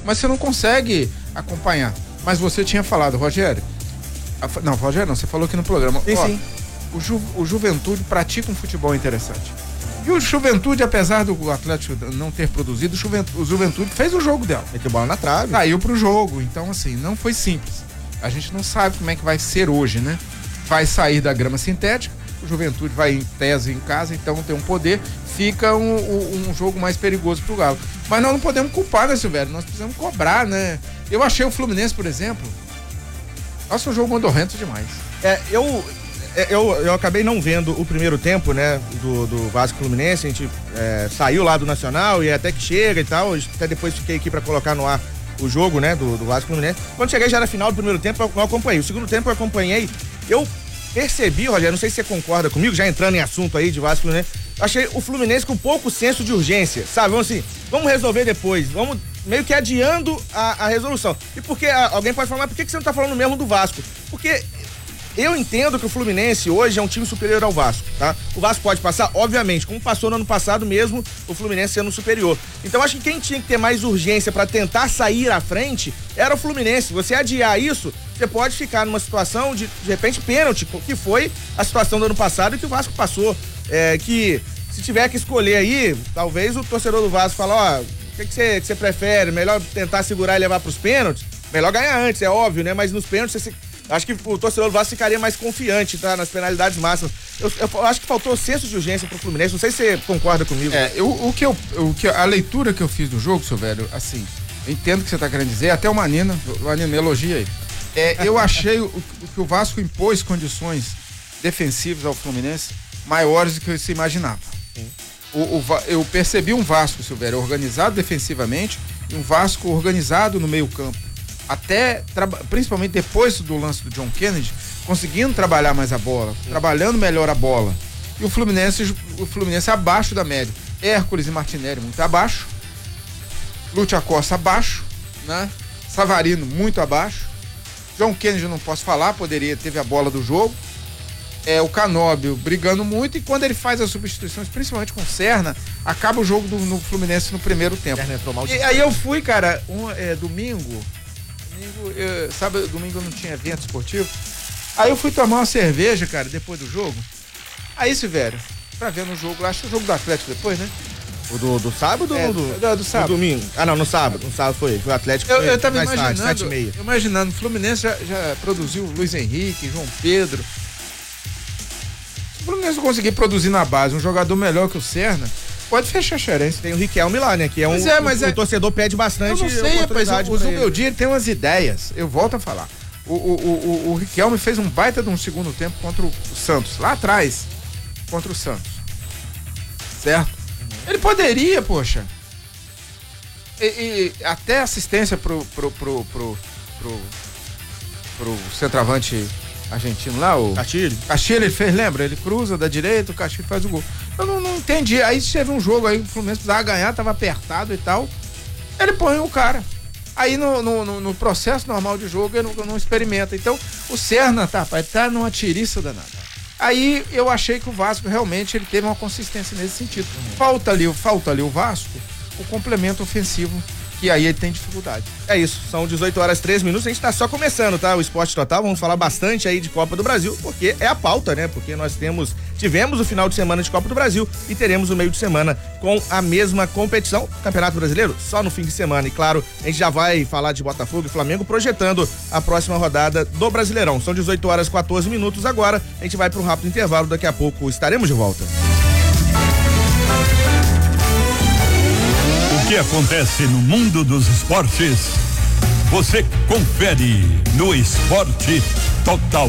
mas você não consegue acompanhar. Mas você tinha falado, Rogério. Não, você falou aqui no programa. Sim. O Juventude pratica um futebol interessante. E o Juventude, apesar do Atlético não ter produzido, o Juventude fez o jogo dela. Meteu bola na trave. Saiu pro jogo. Então, assim, não foi simples. A gente não sabe como é que vai ser hoje, né? Vai sair da grama sintética, o Juventude vai em tese em casa, então tem um poder, fica um jogo mais perigoso pro Galo. Mas nós não podemos culpar, né, Silvério? Nós precisamos cobrar, né? Eu achei o Fluminense, por exemplo, nossa, um jogo mandorrento demais. Eu acabei não vendo o primeiro tempo, né, do Vasco Fluminense. A gente saiu lá do Nacional e até que chega e tal. Até depois fiquei aqui pra colocar no ar o jogo, né, do Vasco Fluminense. Quando cheguei já na final do primeiro tempo, eu não acompanhei. O segundo tempo eu acompanhei. Eu percebi, Rogério, não sei se você concorda comigo, já entrando em assunto aí de Vasco Fluminense, achei o Fluminense com pouco senso de urgência, sabe? Vamos assim, vamos resolver depois, vamos meio que adiando a resolução. E porque alguém pode falar, mas por que você não tá falando mesmo do Vasco? Porque eu entendo que o Fluminense hoje é um time superior ao Vasco, tá? O Vasco pode passar, obviamente, como passou no ano passado mesmo, o Fluminense sendo superior. Então acho que quem tinha que ter mais urgência pra tentar sair à frente era o Fluminense. Você adiar isso, você pode ficar numa situação de repente, pênalti, que foi a situação do ano passado e que o Vasco passou. Que se tiver que escolher aí, talvez o torcedor do Vasco fale, o que você prefere? Melhor tentar segurar e levar pros pênaltis? Melhor ganhar antes, é óbvio, né? Mas nos pênaltis acho que o torcedor do Vasco ficaria mais confiante, tá? Nas penalidades máximas. Eu acho que faltou senso de urgência pro Fluminense. Não sei se você concorda comigo. A leitura que eu fiz do jogo, seu velho, assim, eu entendo o que você tá querendo dizer, até o Manina me elogia aí. Eu achei que o Vasco impôs condições defensivas ao Fluminense maiores do que se imaginava. Eu percebi um Vasco, Silvério, organizado defensivamente e um Vasco organizado no meio campo. Principalmente depois do lance do John Kennedy, conseguindo trabalhar mais a bola, trabalhando melhor a bola. E o Fluminense abaixo da média. Hércules e Martinelli muito abaixo. Lúcio Acosta abaixo, né? Savarino muito abaixo. John Kennedy eu não posso falar, teve a bola do jogo. O Canóbio brigando muito, e quando ele faz as substituições, principalmente com o Serna, acaba o jogo no Fluminense no primeiro tempo. E aí eu fui, cara, domingo, domingo não tinha evento esportivo. Aí eu fui tomar uma cerveja, cara, depois do jogo. Aí, Silvério, pra ver no jogo, acho que o jogo do Atlético depois, né? O do sábado ou do sábado? Do domingo. Não, no sábado. No sábado foi. O Atlético eu tava mais imaginando, tarde, 7h30. Imaginando, o Fluminense já produziu Luiz Henrique, João Pedro. Se o Fluminense conseguir produzir na base um jogador melhor que o Serna, pode fechar a Xerense. Tem o Riquelme lá, né? Que é o torcedor pede bastante. Eu não sei, rapaz, o Zubeldia tem umas ideias. Eu volto a falar. O Riquelme fez um baita de um segundo tempo contra o Santos, lá atrás, contra o Santos. Certo? Ele poderia, poxa. E até assistência pro centroavante argentino lá, o Castilho, ele fez, lembra? Ele cruza da direita, o Castilho faz o gol. Eu não entendi. Aí teve um jogo aí, o Fluminense precisava ganhar, tava apertado e tal. Ele põe o cara. Aí no processo normal de jogo ele não experimenta. Então o Serna tá numa tiriça danada. Aí eu achei que o Vasco realmente ele teve uma consistência nesse sentido. Falta ali o Vasco, o complemento ofensivo, que aí ele tem dificuldade. É isso, são 18h03, a gente tá só começando, tá? O Esporte Total, vamos falar bastante aí de Copa do Brasil, porque é a pauta, né? Porque nós tivemos o final de semana de Copa do Brasil e teremos o meio de semana com a mesma competição, Campeonato Brasileiro, só no fim de semana. E claro, a gente já vai falar de Botafogo e Flamengo projetando a próxima rodada do Brasileirão. São 18h14 agora, a gente vai para um rápido intervalo, daqui a pouco estaremos de volta. O que acontece no mundo dos esportes, você confere no Esporte Total.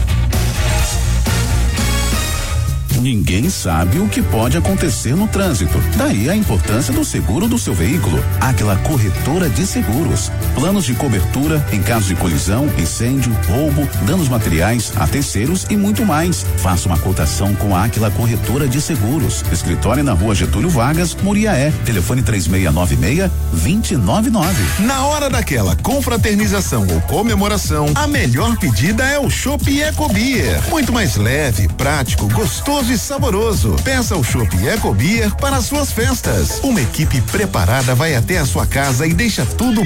Ninguém sabe o que pode acontecer no trânsito. Daí a importância do seguro do seu veículo. Aquela corretora de seguros. Planos de cobertura em caso de colisão, incêndio, roubo, danos materiais a terceiros e muito mais. Faça uma cotação com a Aquila Corretora de Seguros. Escritório na Rua Getúlio Vargas, Muriaé. Telefone 3696-299. Na hora daquela confraternização ou comemoração, a melhor pedida é o Chopp Ecobeer. Muito mais leve, prático, gostoso e saboroso. Peça o Chopp Ecobeer para as suas festas. Uma equipe preparada vai até a sua casa e deixa tudo